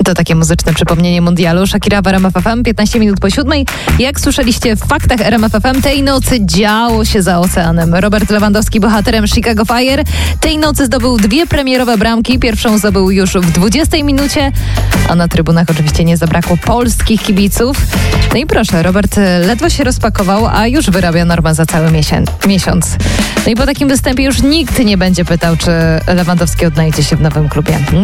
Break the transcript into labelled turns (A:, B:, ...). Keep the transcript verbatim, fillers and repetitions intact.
A: To takie muzyczne przypomnienie mundialu. Shakira w R M F F M, piętnaście minut po siódmej. Jak słyszeliście w faktach R M F F M, tej nocy działo się za oceanem. Robert Lewandowski bohaterem Chicago Fire. Tej nocy zdobył dwie premierowe bramki. Pierwszą zdobył już w dwudziestej minucie, a na trybunach oczywiście nie zabrakło polskich kibiców. No i proszę, Robert ledwo się rozpakował, a już wyrabia normę za cały miesiąc. No i po takim występie już nikt nie będzie pytał, czy Lewandowski odnajdzie się w nowym klubie.